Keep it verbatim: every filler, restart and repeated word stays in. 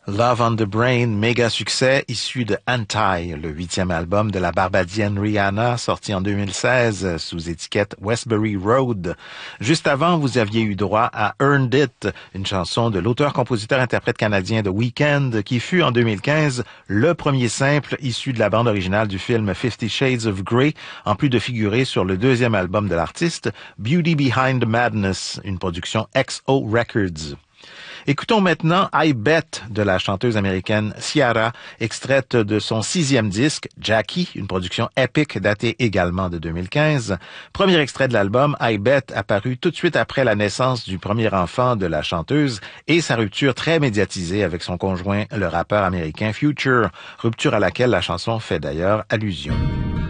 Love on the Brain, méga succès, issu de Anti, le huitième album de la Barbadienne Rihanna, sorti en deux mille seize sous étiquette Westbury Road. Juste avant, vous aviez eu droit à Earned It, une chanson de l'auteur-compositeur-interprète canadien The Weeknd, qui fut en deux mille quinze le premier simple issu de la bande originale du film Fifty Shades of Grey, en plus de figurer sur le deuxième album de l'artiste, Beauty Behind the Madness, une production X O Records. Écoutons maintenant I Bet de la chanteuse américaine Ciara, extraite de son sixième disque, Jackie, une production épique datée également de deux mille quinze. Premier extrait de l'album, I Bet, apparu tout de suite après la naissance du premier enfant de la chanteuse et sa rupture très médiatisée avec son conjoint, le rappeur américain Future, rupture à laquelle la chanson fait d'ailleurs allusion.